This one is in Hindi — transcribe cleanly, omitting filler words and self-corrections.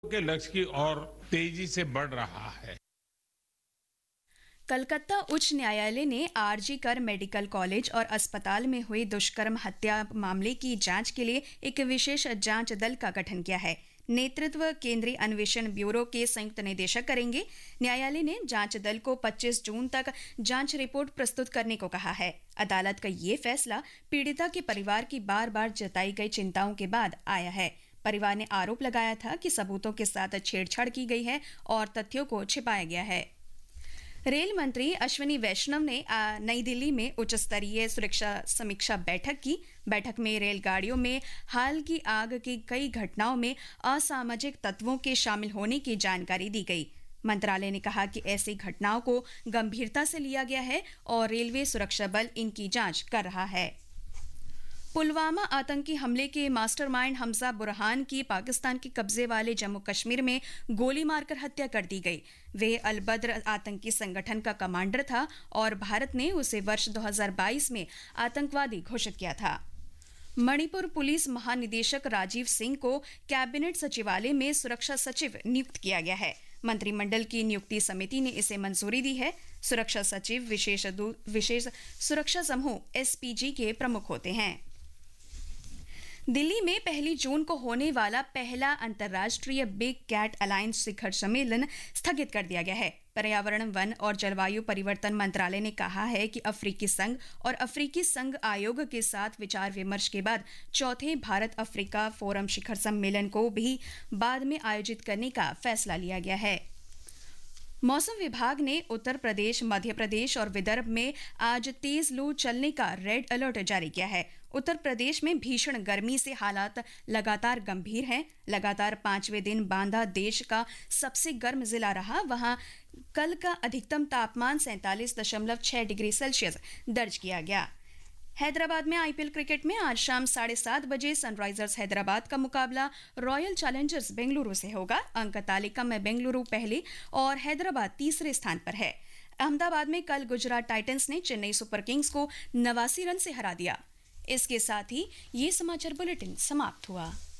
के लक्ष्य की ओर तेजी से बढ़ रहा है। कलकत्ता उच्च न्यायालय ने आरजी कर मेडिकल कॉलेज और अस्पताल में हुई दुष्कर्म हत्या मामले की जांच के लिए एक विशेष जांच दल का गठन किया है। नेतृत्व केंद्रीय अन्वेषण ब्यूरो के संयुक्त निदेशक करेंगे। न्यायालय ने जांच दल को 25 जून तक जांच रिपोर्ट प्रस्तुत करने को कहा है। अदालत का ये फैसला पीड़िता के परिवार की बार बार जताई गई चिंताओं के बाद आया है। परिवार ने आरोप लगाया था कि सबूतों के साथ छेड़छाड़ की गई है और तथ्यों को छिपाया गया है। रेल मंत्री अश्विनी वैष्णव ने नई दिल्ली में उच्च स्तरीय सुरक्षा समीक्षा बैठक की। बैठक में रेलगाड़ियों में हाल की आग की कई घटनाओं में असामाजिक तत्वों के शामिल होने की जानकारी दी गई। मंत्रालय ने कहा कि ऐसी घटनाओं को गंभीरता से लिया गया है और रेलवे सुरक्षा बल इनकी जांच कर रहा है। पुलवामा आतंकी हमले के मास्टरमाइंड हमजा बुरहान की पाकिस्तान के कब्जे वाले जम्मू कश्मीर में गोली मारकर हत्या कर दी गई। वे अल बद्र आतंकी संगठन का कमांडर था और भारत ने उसे वर्ष 2022 में आतंकवादी घोषित किया था। मणिपुर पुलिस महानिदेशक राजीव सिंह को कैबिनेट सचिवालय में सुरक्षा सचिव नियुक्त किया गया है। मंत्रिमंडल की नियुक्ति समिति ने इसे मंजूरी दी है। सुरक्षा सचिव विशेष सुरक्षा समूह एसपीजी के प्रमुख होते हैं। दिल्ली में 1 जून को होने वाला पहला अंतर्राष्ट्रीय बिग कैट अलायंस शिखर सम्मेलन स्थगित कर दिया गया है। पर्यावरण, वन और जलवायु परिवर्तन मंत्रालय ने कहा है कि अफ्रीकी संघ और अफ्रीकी संघ आयोग के साथ विचार विमर्श के बाद चौथे भारत अफ्रीका फोरम शिखर सम्मेलन को भी बाद में आयोजित करने का फैसला लिया गया है। मौसम विभाग ने उत्तर प्रदेश, मध्य प्रदेश और विदर्भ में आज तेज लू चलने का रेड अलर्ट जारी किया है। उत्तर प्रदेश में भीषण गर्मी से हालात लगातार गंभीर हैं। लगातार 5वें दिन बांदा देश का सबसे गर्म जिला रहा। वहां कल का अधिकतम तापमान 47.6 डिग्री सेल्सियस दर्ज किया गया। हैदराबाद में आईपीएल क्रिकेट में आज शाम 7:30 बजे सनराइजर्स हैदराबाद का मुकाबला रॉयल चैलेंजर्स बेंगलुरु से होगा। अंक तालिका में बेंगलुरु पहले और हैदराबाद तीसरे स्थान पर है। अहमदाबाद में कल गुजरात टाइटंस ने चेन्नई सुपर किंग्स को 89 रन से हरा दिया। इसके साथ ही ये समाचार बुलेटिन समाप्त हुआ।